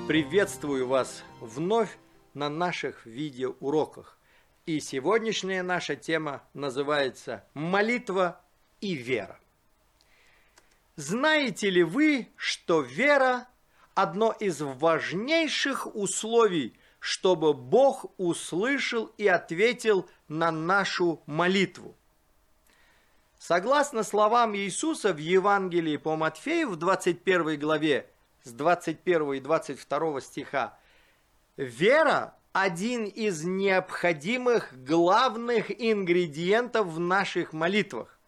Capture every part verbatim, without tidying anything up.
Приветствую вас вновь на наших видеоуроках. И сегодняшняя наша тема называется «Молитва и вера». Знаете ли вы, что вера – одно из важнейших условий, чтобы Бог услышал и ответил на нашу молитву? Согласно словам Иисуса в Евангелии по Матфею в двадцать первой главе, с двадцать первого и двадцать второго стиха, вера – один из необходимых главных ингредиентов в наших молитвах.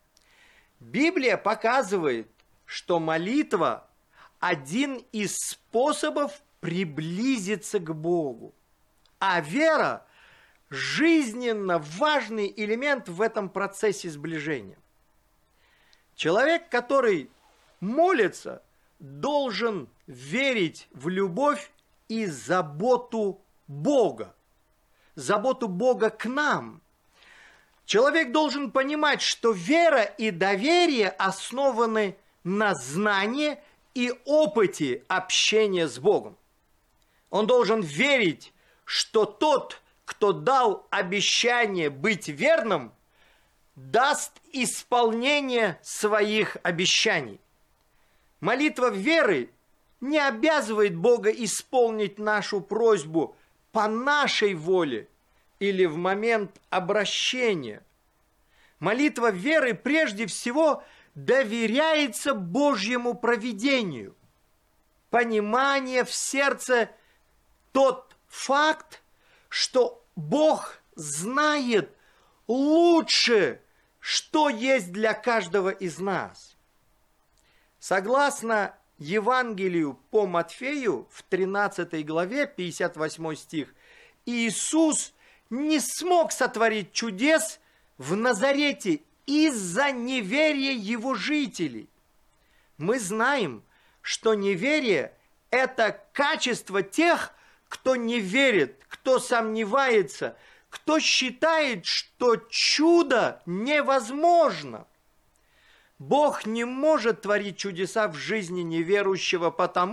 Библия показывает, что молитва – один из способов приблизиться к Богу, а вера – жизненно важный элемент в этом процессе сближения. Человек, который молится, должен верить в любовь и заботу Бога, заботу Бога к нам. Человек должен понимать, что вера и доверие основаны на знании и опыте общения с Богом. Он должен верить, что тот, кто дал обещание быть верным, даст исполнение своих обещаний. Молитва веры не обязывает Бога исполнить нашу просьбу по нашей воле или в момент обращения. Молитва веры прежде всего доверяется Божьему провидению. Понимание в сердце тот факт, что Бог знает лучше, что есть для каждого из нас. Согласно Евангелию по Матфею в тринадцатой главе, пятьдесят восьмой стих, Иисус не смог сотворить чудес в Назарете из-за неверия его жителей. Мы знаем, что неверие – это качество тех, кто не верит, кто сомневается, кто считает, что чудо невозможно. Бог не может творить чудеса в жизни неверующего, потому